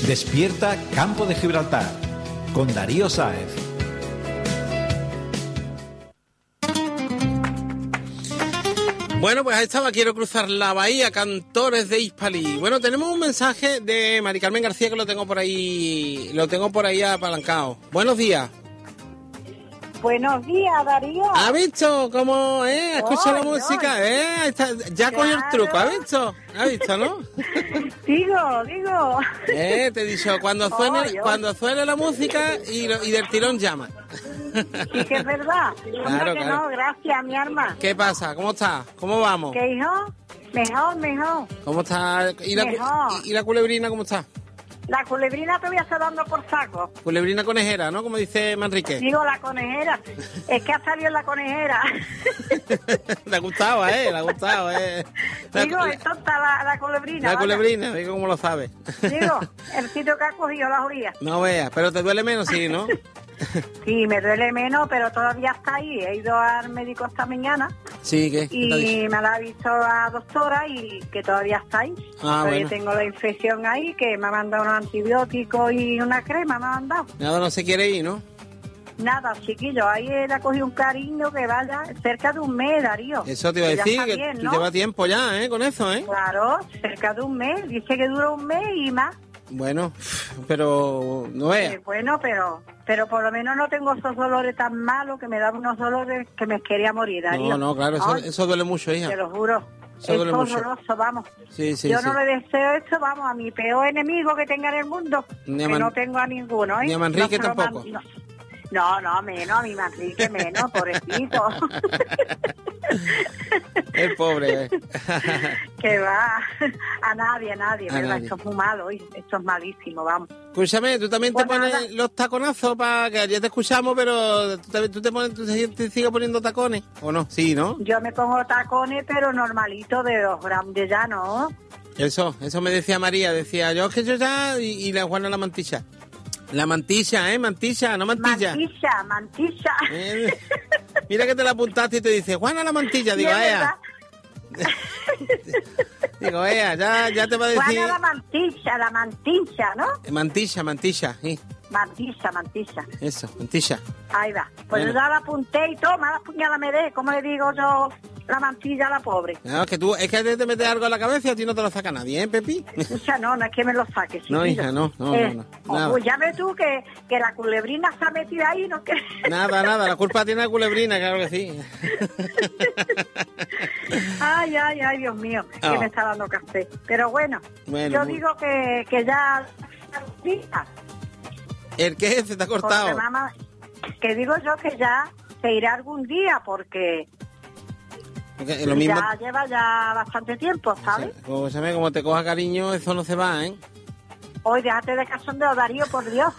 Despierta Campo de Gibraltar con Darío Sáez. Bueno, pues ahí estaba, quiero cruzar la bahía, cantores de Hispalí. Bueno, tenemos un mensaje de Mari Carmen García que lo tengo por ahí apalancado. Buenos días. Buenos días, Darío. ¿Ha visto cómo, escucha la música? Ahí está, ya cogió el truco, ¿ha visto? ¿Ha visto, no? Digo. Te he dicho, cuando suene la música y del tirón llama. Sí que es verdad. Claro. No, gracias, mi arma. ¿Qué pasa? ¿Cómo está? ¿Cómo vamos? ¿Qué, hijo? Mejor. ¿Cómo está? ¿Y la culebrina cómo está? La culebrina te voy a estar dando por saco. Culebrina conejera, ¿no? Como dice Manrique. Digo, la conejera. Es que ha salido la conejera. Le ha gustado, Le ha gustado, Digo, es tonta la culebrina. La culebrina, digo, ¿cómo lo sabe? Digo, el sitio que ha cogido la orilla. No veas, pero te duele menos, sí, ¿no? Sí, me duele menos, pero todavía está ahí. He ido al médico esta mañana. Sí, ¿qué? Y me la ha visto la doctora y que todavía está ahí. Todavía tengo la infección ahí, que me ha mandado unos antibióticos y una crema, me ha mandado. Nada, no se quiere ir, ¿no? Nada, chiquillo, ahí le ha cogido un cariño que vaya cerca de un mes, Darío. Eso te iba a decir, que bien, ¿no? Lleva tiempo ya, con eso, Claro, cerca de un mes. Dice que dura un mes y más. Bueno, pero no es. Bueno, pero por lo menos no tengo esos dolores tan malos que me dan unos dolores que me quería morir, Darío. No, claro, eso duele mucho, hija. Te lo juro. Eso duele mucho. Doloroso, vamos. Sí, Yo no le deseo esto, vamos, a mi peor enemigo que tenga en el mundo, que no tengo a ninguno, Ni a Manrique tampoco. No, menos, a mi Manrique menos, pobrecito. El pobre, Que va, a nadie, ¿verdad? Esto es muy malo, esto es malísimo, vamos. Escúchame, tú también te pones los taconazos para que ayer te escuchamos, pero tú te sigues poniendo tacones, ¿o no? Sí, ¿no? Yo me pongo tacones, pero normalito, de los grandes ya, ¿no? Eso me decía María, decía, yo ya, y la Juana la mantilla. La mantilla, mantilla, no mantilla. Mantilla. Mira que te la apuntaste y te dice, Juana la mantilla, digo, digo, ya te va a decir. Juana la mantilla, ¿no? Mantilla, sí. Mantilla. Eso, mantilla. Ahí va. Pues yo ya la apunté y toma, la puñalada me dé, ¿cómo le digo yo? La mantilla a la pobre. No, es que te metes algo en la cabeza y a ti no te lo saca nadie, Pepi. Escucha, no es que me lo saques. No, hija, no. Pues ya ves tú que la culebrina se ha metido ahí, ¿no? Nada, la culpa tiene la culebrina, claro que sí. Ay, Dios mío, que me está dando café. Pero bueno yo digo que ya... ¿El qué? Se te ha cortado. Porque, mamá, que digo yo que ya se irá algún día, porque lo mismo... ya lleva ya bastante tiempo, ¿sabes? Como te coja cariño, eso no se va, Hoy déjate de cachondeo, Darío, por Dios.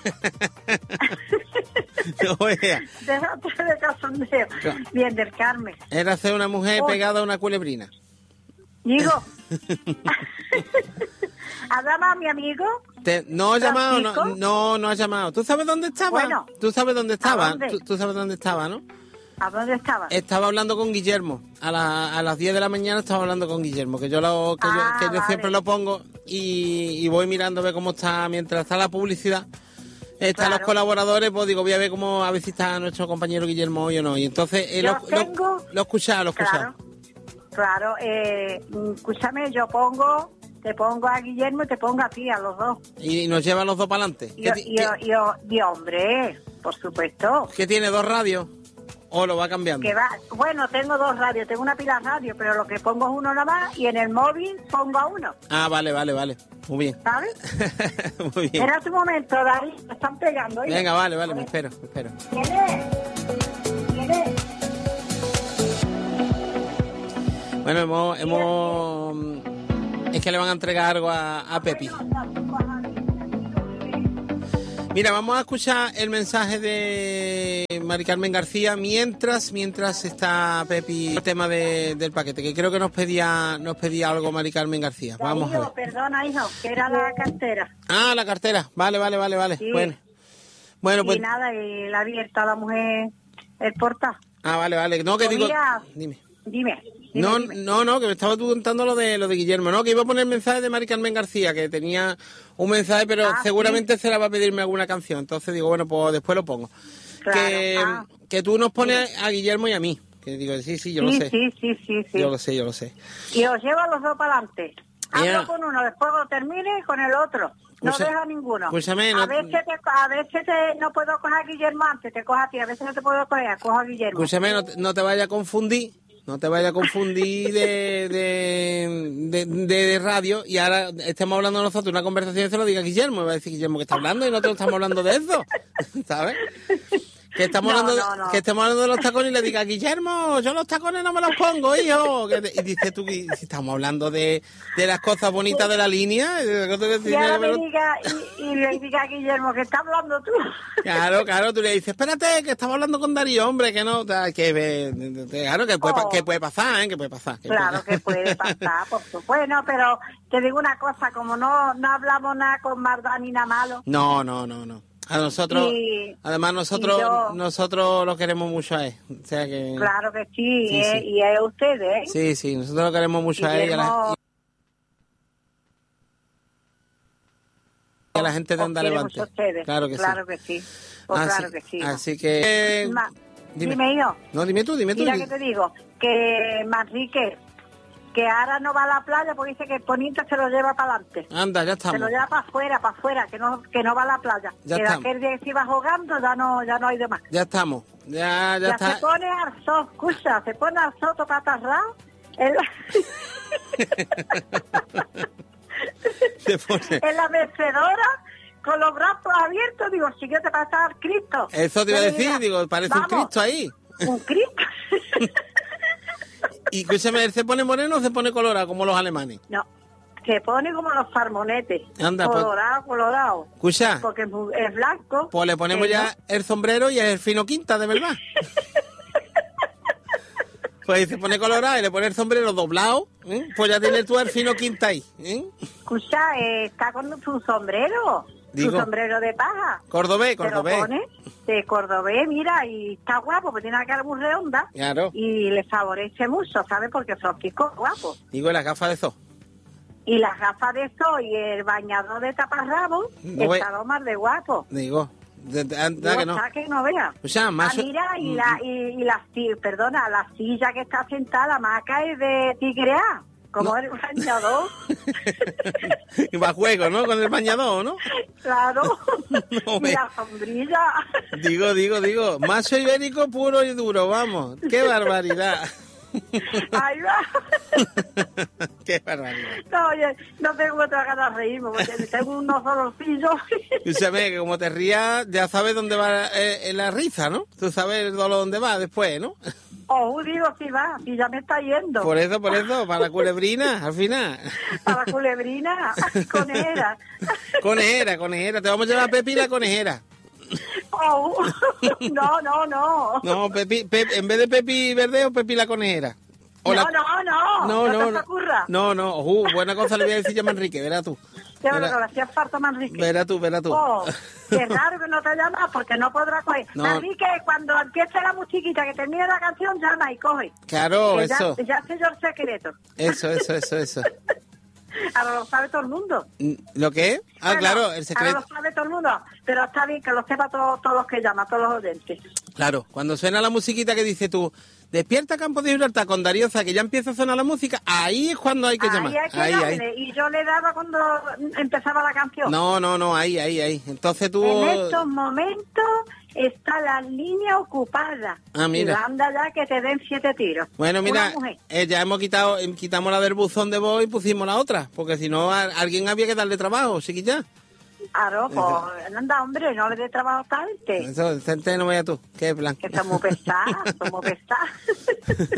Déjate de cachondeo. Bien, del Carmen. Era ser una mujer pegada a una culebrina. Digo... ¿Ha llamado a mi amigo? No ha llamado, no ha llamado. ¿Tú sabes dónde estaba? Bueno, ¿Tú sabes dónde estaba? ¿Tú sabes dónde estaba, no? ¿A dónde estaba? Estaba hablando con Guillermo. A las 10 de la mañana estaba hablando con Guillermo, que yo siempre lo pongo y voy mirando a ver cómo está, mientras está la publicidad. Están los colaboradores, pues digo, voy a ver a ver si está nuestro compañero Guillermo hoy o no. Y entonces lo he escuchado. Claro, escúchame, te pongo a Guillermo y te pongo a ti, a los dos. Y nos llevan los dos para adelante. Y hombre, por supuesto. ¿Qué tiene, 2 radios? ¿O lo va cambiando? Bueno, tengo 2 radios, tengo una pila radio, pero lo que pongo es uno nada más y en el móvil pongo a uno. Ah, vale. Muy bien. ¿Sabes? Muy bien. Era tu momento, Darío, me están pegando. Venga, vale, me espero. ¿Quién es? Bueno, es que le van a entregar algo a Pepi. Mira, vamos a escuchar el mensaje de Mari Carmen García mientras está Pepi, el tema del paquete, que creo que nos pedía algo Mari Carmen García. Vamos a ver. Perdona, hijo, que era la cartera. Ah, la cartera. Vale. Sí. Bueno, pues... Y nada, y la abierta la mujer el portal. Ah, vale. No, que digo... Dime. No, que me estaba tú contando lo de Guillermo, ¿no? Que iba a poner el mensaje de Mari Carmen García, que tenía un mensaje, pero seguramente será para pedirme alguna canción. Entonces digo, bueno, pues después lo pongo. Claro. Que tú nos pones a Guillermo y a mí. Que digo, sí, yo lo sé. Sí. Yo lo sé. Y os llevo a los dos para adelante. Hablo con uno, después lo termine con el otro. No deja ninguno. Escúchame, a veces no puedo coger a Guillermo antes, te cojo a ti. A veces no te puedo coger, cojo a Guillermo. Escúchame, no te vayas a confundir. No te vayas a confundir de radio y ahora estemos hablando nosotros una conversación y se lo diga Guillermo. Y va a decir Guillermo que está hablando y nosotros estamos hablando de eso. ¿Sabes? Que estamos que estamos hablando de los tacones y le diga Guillermo, yo los tacones no me los pongo, hijo. Y dices tú, si estamos hablando de las cosas bonitas de la línea. Y ahora le diga a Guillermo que está hablando tú. Claro, tú le dices, espérate, que estamos hablando con Darío, hombre, que no, claro, que puede pasar, que puede pasar. Claro que puede pasar, por supuesto. Bueno, pero te digo una cosa, como no hablamos nada con maldad ni nada malo. No. A nosotros, además nosotros lo queremos mucho a él. O sea que, claro que sí. Y a ustedes. Sí, nosotros lo queremos mucho a él y a la gente de Onda Levante. Claro que sí. Claro que sí. Así que... dime yo. No, dime tú. Mira que te digo, que Manrique, que ahora no va a la playa porque dice que el Ponita se lo lleva para adelante. Anda, ya estamos. Se lo lleva para afuera, que no va a la playa. Ya que estamos. aquel día que se iba jugando ya no hay de más. Ya estamos. Ya está. Se pone al sol, escucha, se pone al sol patarrao. Se pone. En la mecedora, con los brazos abiertos, digo, si yo te pasa al Cristo. Eso te iba a decir, digo, parece un Cristo ahí. Un Cristo. Y escúchame, ¿él se pone moreno o se pone colorado como los alemanes? No, se pone como los farmonetes. Anda, colorado. Escucha. Porque es blanco. Pues le ponemos ya el sombrero y el fino quinta, de verdad. Pues se pone colorado y le pone el sombrero doblado, pues ya tienes tú el fino quinta ahí. Escucha, está con su sombrero. Su sombrero de paja. Cordobés. Se lo pone de cordobés, mira, y está guapo, porque tiene la cara muy redonda. Claro. Y le favorece mucho, ¿sabes? Porque Francisco es guapo. Digo, las gafas de sol. Y las gafas de sol y el bañador de taparrabo está lo más de guapo. Digo, que no. Que no vea. O sea, más... mira, la silla que está sentada, la maca es de tigrea. Como el bañador. Y va a juego, ¿no? Con el bañador, ¿no? Claro. Y la sombrilla. Digo. Macho ibérico puro y duro, vamos. ¡Qué barbaridad! Ahí va. ¡Qué barbaridad! No, oye, no tengo otra ganas de reírme, porque tengo unos dolorcillos. Escúchame, que como te rías, ya sabes dónde va la risa, ¿no? Tú sabes el dolor dónde va después, ¿no? Digo, sí va, y ya me está yendo. Por eso, para la culebrina, al final. Para la culebrina, conejera. Conejera, te vamos a llevar a Pepi la conejera. No. No, Pepi, en vez de Pepi Verdeo, Pepi la conejera. No. Buena cosa le voy a decir a Manrique, verás tú. Pero le hacía falta Manrique. Verás tú. Qué raro que no te llamas porque no podrás coger. No. Manrique, cuando empiece la musiquita, que termine la canción, llama y coge. Claro, que eso. Ya sé yo el secreto. Eso. Ahora lo sabe todo el mundo. ¿Lo qué? Bueno, claro, el secreto. Ahora lo sabe todo el mundo, pero está bien que lo sepa todos los que llaman, todos los oyentes. Claro, cuando suena la musiquita que dice tú, despierta Campo de Gibraltar con Darío, que ya empieza a sonar la música, ahí es cuando hay que llamar. Ahí. Y yo le daba cuando empezaba la canción. No, ahí. Entonces tú... En estos momentos está la línea ocupada. Mira. Y anda ya que te den 7 tiros. Bueno, mira, ya quitamos la del buzón de voz y pusimos la otra, porque si no, alguien había que darle trabajo, chiquilla. Claro, pues anda, hombre, no le dé trabajo a gente. Eso, gente, no vaya tú, qué plan. Que somos pesadas.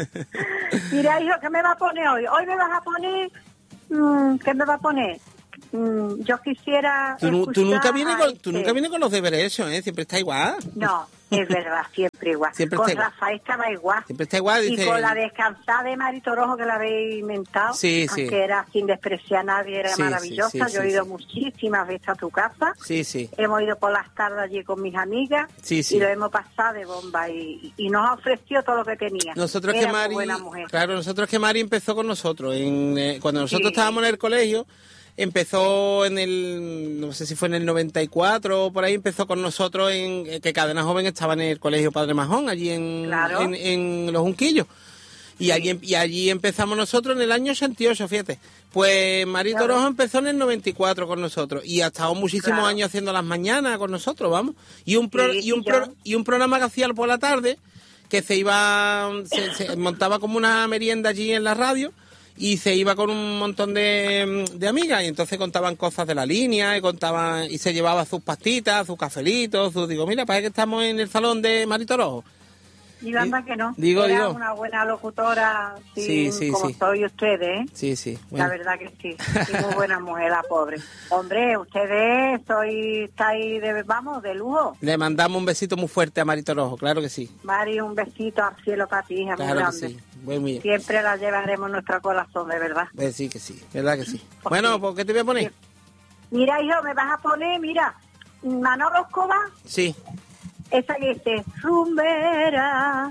Mira, hijo, ¿qué me va a poner hoy? Hoy me vas a poner... ¿qué me va a poner? yo quisiera... Tú nunca vienes con los deberes hechos, ¿eh? Siempre está igual. No, es verdad, siempre igual. Siempre con está Rafael estaba igual. Siempre está igual, dice... Y con la descansada de Marito Rojo que la habéis inventado, sí. que era sin despreciar a nadie, era maravillosa. Yo he ido muchísimas veces a tu casa. Sí. Hemos ido por las tardes allí con mis amigas y lo hemos pasado de bomba y nos ha ofrecido todo lo que tenía. Nosotros era que Mari, buena mujer. Claro, nosotros que Mari empezó con nosotros. Cuando nosotros estábamos en el colegio... Empezó no sé si fue en el 94 o por ahí, empezó con nosotros que Cadena Joven estaba en el Colegio Padre Majón, allí en Los Junquillos. Y allí empezamos nosotros en el año 88, fíjate. Pues Marito Rojo empezó en el 94 con nosotros y ha estado muchísimos años haciendo las mañanas con nosotros, vamos. Y un programa que hacía por la tarde, que se montaba como una merienda allí en la radio. Y se iba con un montón de amigas y entonces contaban cosas de la línea y se llevaba sus pastitas, sus cafelitos, digo, mira, parece que estamos en el salón de Marito Rojo. Y anda que no. Era una buena locutora, sí, como soy ustedes, ¿eh? Sí. Bueno. La verdad que sí. Y muy buena mujer, la pobre. Hombre, ustedes estáis de lujo. Le mandamos un besito muy fuerte a Marito Rojo, claro que sí. Mari, un besito al cielo para ti, hija, claro muy grande. Que sí. Muy Siempre la llevaremos en nuestro corazón, de verdad. Sí, que sí, verdad que sí. Bueno, ¿por qué te voy a poner? Mira, hijo, me vas a poner, Manolo Escobar. Sí. Esa que dice, rumbera,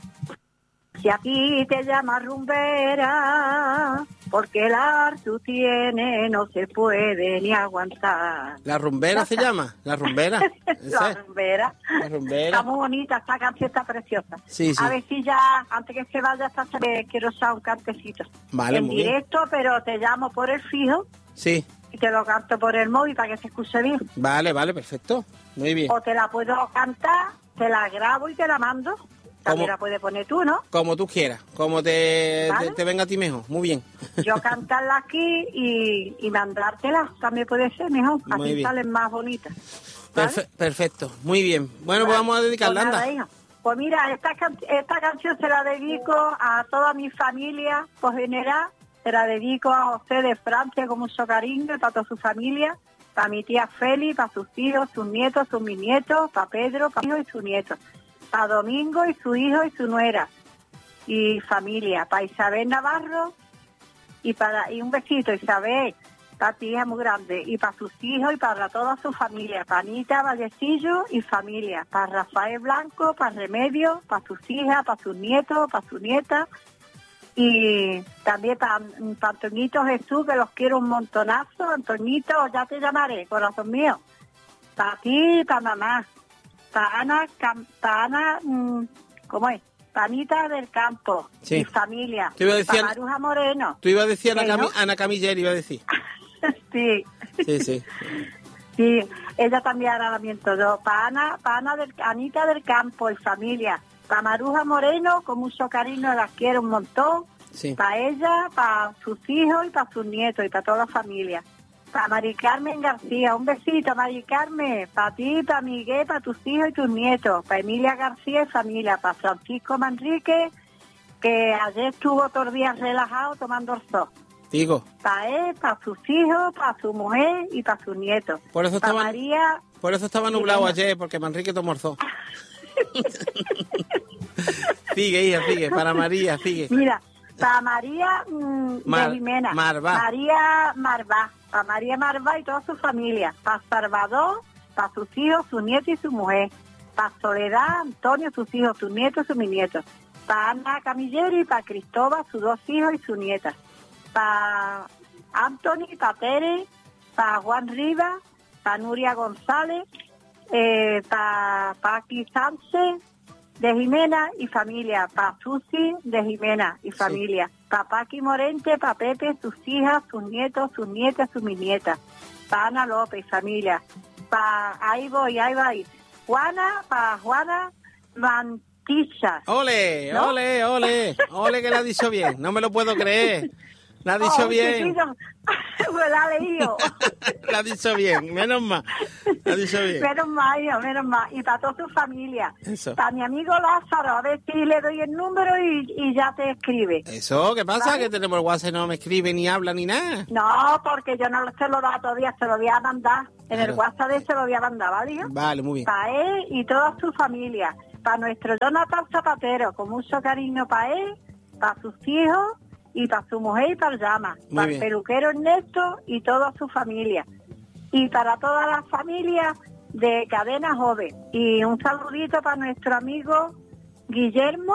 si a ti te llamas rumbera, porque el arte tú tienes no se puede ni aguantar. ¿La rumbera se llama? ¿La rumbera? La rumbera. Está muy bonita, esta canción está preciosa. Sí. A ver si ya, antes que se vaya, quiero usar un cantecito. Vale, en directo, bien. Pero te llamo por el fijo. Sí. Y te lo canto por el móvil para que se escuche bien. Vale, perfecto. Muy bien. O te la puedo cantar, te la grabo y te la mando. También la puedes poner tú, ¿no? Como tú quieras, como te venga a ti mejor. Muy bien. Yo cantarla aquí y mandártela también puede ser mejor. Muy así bien. Salen más bonitas. ¿Vale? Perfecto, muy bien. Bueno, pues vamos a dedicarla, anda. Pues mira, esta canción se la dedico a toda mi familia, por general. Se la dedico a José de Francia con mucho cariño, para toda su familia, para mi tía Feli, para sus hijos, sus nietos, sus bisnietos, para Pedro, para hijo y sus nietos, para Domingo y su hijo y su nuera, y familia, para Isabel Navarro, y un besito, Isabel, para ti hija muy grande, y para sus hijos y para toda su familia, para Anita Vallecillo y familia, para Rafael Blanco, para Remedio, para sus hijas, para sus nietos, para su nieta, y también para Antoñito Jesús, que los quiero un montonazo. Antoñito, ya te llamaré, corazón mío. Para ti y para mamá. Para Ana, ¿cómo es? Para Anita del Campo, sí. Y familia. Para Maruja Moreno. Tú ibas a decir Ana Camilleri, iba a decir. Sí. Sí, ella también hará la miento yo. Para Anita del Campo y familia. Para Maruja Moreno, con mucho cariño, las quiero un montón. Sí. Para ella, para sus hijos y para sus nietos y para toda la familia. Para Mari Carmen García, un besito, Mari Carmen. Para ti, para Miguel, para tus hijos y tus nietos. Para Emilia García y familia. Para Francisco Manrique, que ayer estuvo todos los días relajado tomando el sol. Digo. Para él, para sus hijos, para su mujer y para sus nietos. Por eso estaba nublado ayer, porque Manrique tomó el sol. Sigue, hija, sigue. Para María, sigue. Mira, para María de Jimena. María Marvá. Para María Marvá y toda su familia. Para Salvador, para sus hijos, su nieto y su mujer. Para Soledad, Antonio, sus hijos, sus nietos y sus bisnietos. Para Ana Camilleri, para Cristóbal, sus 2 hijos y su nieta. Para Anthony, para Tere, para Juan Rivas, para Nuria González, para Paqui Sánchez de Jimena y familia, para Susi de Jimena y familia, para Paqui Morente, para Pepe, sus hijas, sus nietos, sus nietas, sus bisnietas, para Ana López y familia, para ahí va. Juana, para Juana Mantilla. ¡Ole, ¿no? ole, que lo ha dicho bien! No me lo puedo creer. La ha dicho bien. Me la ha leído. La ha dicho bien, menos mal. La ha dicho bien. Menos mal, hijo, menos mal. Y para toda tu familia. Eso. Para mi amigo Lázaro, a ver si le doy el número y ya te escribe. ¿Eso? ¿Qué pasa? ¿Vale? Que tenemos el WhatsApp y no me escribe, ni habla, ni nada. No, porque yo no se lo he dado todavía, se lo voy a mandar. En el Claro. WhatsApp de se lo voy a mandar, ¿vale, hijo? Vale, muy bien. Para él y toda su familia. Para nuestro Jonathan Zapatero, con mucho cariño para él, para sus hijos y para su mujer y para el llama. Muy Para bien. el peluquero Ernesto y toda su familia. Y para todas las familias de Cadena Joven. Y un saludito para nuestro amigo Guillermo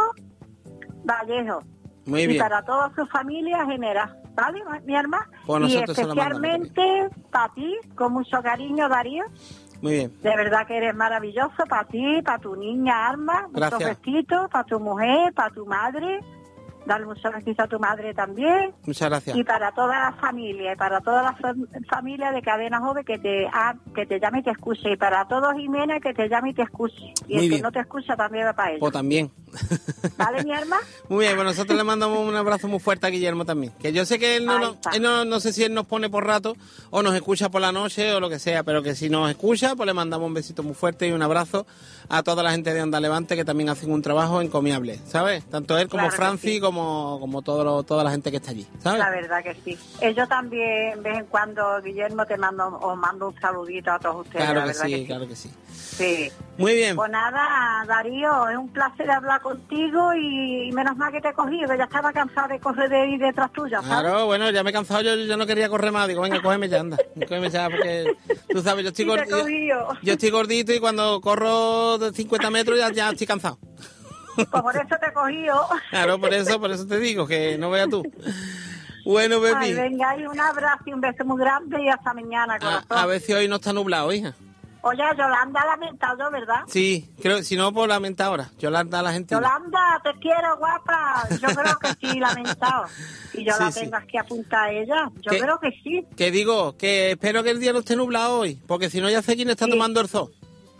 Vallejo. Muy y bien. para toda su familia general. ¿Vale, mi hermana? Pues y nosotros se lo mandamos especialmente para ti, con mucho cariño, Darío. Muy bien. De verdad que eres maravilloso para ti, para tu niña Alma, muchos Gracias. besitos, para tu mujer, para tu madre, darle muchos besitos a tu madre también, Muchas gracias. y para toda la familia, y para toda la familia de Cadena Joven que te llame y te escuche, y para todos Jimena que te llame y te escuche, y Muy el bien. que no te escucha también va para ellos. Pues también. ¿Vale, mi hermana? Muy bien, pues nosotros le mandamos un abrazo muy fuerte a Guillermo también. Que yo sé que él Ahí está. no sé si él nos pone por rato o nos escucha por la noche o lo que sea, pero que si nos escucha, pues le mandamos un besito muy fuerte y un abrazo a toda la gente de Onda Levante que también hacen un trabajo encomiable, ¿sabes? Tanto él como Claro que Franci sí. como toda la gente que está allí, ¿sabes? La verdad que sí. Yo también, de vez en cuando, Guillermo, os mando un saludito a todos ustedes. Claro la que verdad sí, claro que sí. Sí. Muy bien. Pues nada, Darío, es un placer hablar contigo y menos mal que te he cogido, que ya estaba cansada de correr de ir detrás tuya, ¿sabes? Claro, bueno, ya me he cansado, yo no quería correr más, digo, venga, cógeme ya, anda, cógeme ya, porque tú sabes, yo estoy, Y te he cogido. yo estoy gordito y cuando corro de 50 metros ya estoy cansado. Pues por eso te he cogido. Claro, por eso te digo, que no veas tú. Bueno, Ay, Pepi, venga, y un abrazo y un beso muy grande y hasta mañana, corazón. a ver si hoy no está nublado, hija. Oye, Yolanda ha lamentado, ¿verdad? Sí, creo, si no, pues lamenta ahora. Yolanda, la gente. Yolanda, te quiero, guapa. Yo creo que sí, lamentado. Y yo Sí, la sí. tengo aquí apuntada a ella. Yo ¿Qué? creo que sí. Que digo, que espero que el día no esté nublado hoy, porque si no ya sé quién está Sí. tomando el sol.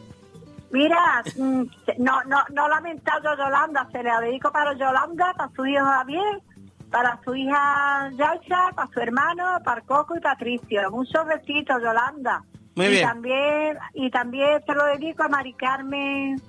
Mira, no lamentado yo, Yolanda, se le dedico para Yolanda, para su hijo Javier, para su hija Yaisa, para su hermano, para Coco y Patricio. Muchos besitos, Yolanda. Muy y bien. También se lo dedico a Mari Carmen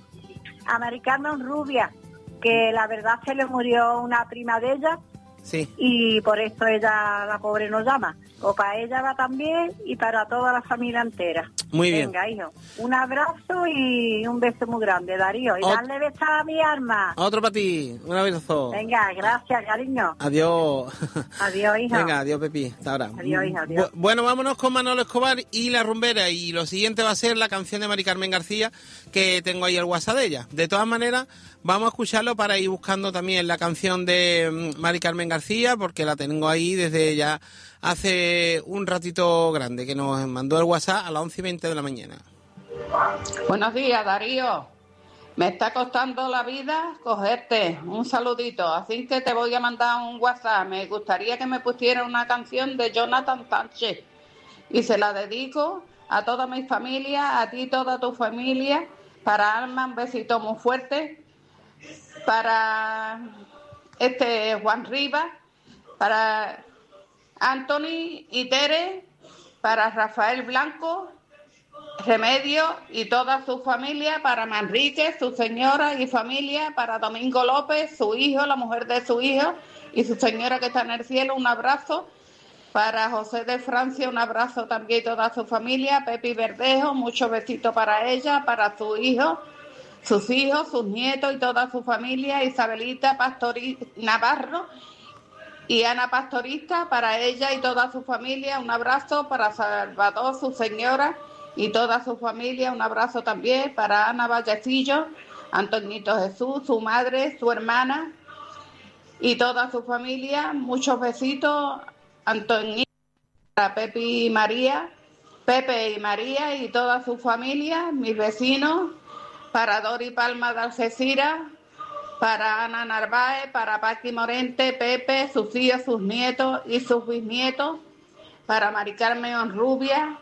Rubia, que la verdad se le murió una prima de ella Sí. y por eso ella, la pobre, nos llama. O para ella va también y para toda la familia entera. Muy bien. Venga, hijo, un abrazo y un beso muy grande, Darío. Y darle besos a mi arma. Otro para ti, un abrazo. Venga, gracias, cariño. Adiós. Adiós, hijo. Venga, adiós, Pepi. Hasta ahora. Adiós, hija, adiós. Bueno, vámonos con Manolo Escobar y La Rumbera. Y lo siguiente va a ser la canción de Mari Carmen García, que tengo ahí el WhatsApp de ella. De todas maneras, vamos a escucharlo para ir buscando también la canción de Mari Carmen García, porque la tengo ahí desde ya hace un ratito grande, que nos mandó el WhatsApp a las 11:20 de la mañana. Buenos días, Darío. Me está costando la vida cogerte. Un saludito. Así que te voy a mandar un WhatsApp. Me gustaría que me pusiera una canción de Jonathan Sánchez. Y se la dedico a toda mi familia, a ti, toda tu familia. Para Alma, un besito muy fuerte. Para Juan Rivas. Para Anthony y Tere. Para Rafael Blanco. Remedio y toda su familia, para Manrique, su señora y familia, para Domingo López, su hijo, la mujer de su hijo y su señora que está en el cielo, un abrazo. Para José de Francia, un abrazo también y toda su familia. Pepi Verdejo, muchos besitos para ella, para su hijo, sus hijos, sus nietos y toda su familia. Isabelita Navarro y Ana Pastorista, para ella y toda su familia, un abrazo. Para Salvador, su señora y toda su familia, un abrazo también. Para Ana Vallecillo, Antonito Jesús, su madre, su hermana y toda su familia, muchos besitos. Antonio, para Pepe y María y toda su familia, mis vecinos. Para Dori Palma de Algeciras, para Ana Narváez, para Paqui Morente, Pepe, sus hijos, sus nietos y sus bisnietos. Para Mari Carmen Rubia,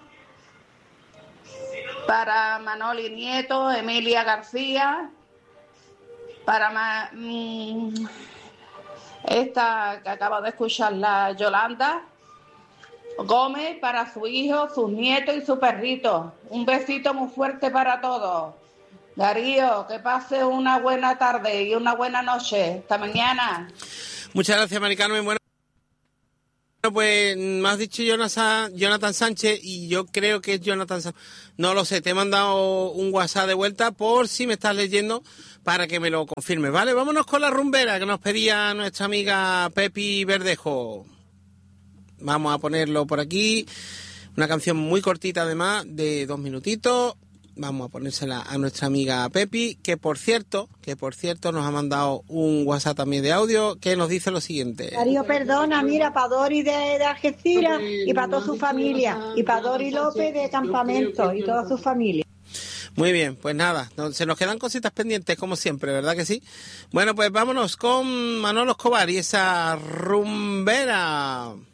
para Manoli Nieto, Emilia García, para esta que acabo de escuchar, la Yolanda Gómez, para su hijo, sus nietos y su perrito. Un besito muy fuerte para todos. Darío, que pase una buena tarde y una buena noche. Hasta mañana. Muchas gracias, Mari Carmen. Bueno, pues me has dicho Jonathan Sánchez y yo creo que es Jonathan Sánchez. No lo sé, te he mandado un WhatsApp de vuelta por si me estás leyendo para que me lo confirmes, ¿vale? Vámonos con la rumbera que nos pedía nuestra amiga Pepi Verdejo. Vamos a ponerlo por aquí. Una canción muy cortita además, de 2 minutitos. Vamos a ponérsela a nuestra amiga Pepi, que por cierto nos ha mandado un WhatsApp también de audio que nos dice lo siguiente. Darío, perdona, mira, para Dori de Algeciras y para toda su familia, y para Dori López de Campamento y toda su familia. Muy bien, pues nada, se nos quedan cositas pendientes como siempre, ¿verdad que sí? Bueno, pues vámonos con Manolo Escobar y esa rumbera.